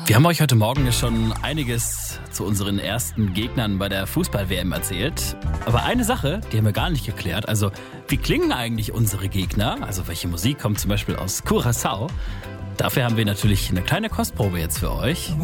Wir haben euch heute Morgen ja schon einiges zu unseren ersten Gegnern bei der Fußball-WM erzählt. Aber eine Sache, die haben wir gar nicht geklärt. Also, wie klingen eigentlich unsere Gegner? Also, welche Musik kommt zum Beispiel aus Curaçao? Dafür haben wir natürlich eine kleine Kostprobe jetzt für euch.